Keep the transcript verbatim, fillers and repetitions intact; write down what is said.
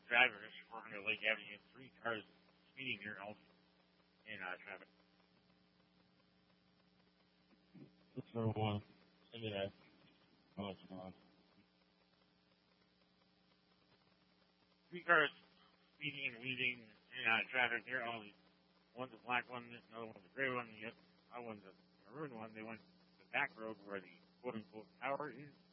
drivers working at Lake Avenue. Three cars speeding here in, in uh, traffic. Six oh one. Send me that. Oh, it's gone. Three cars speeding and weaving in uh, traffic here. All these. One's a black one, another one's a gray one, and the other one's a maroon one. They went to the back road where the quote-unquote tower is.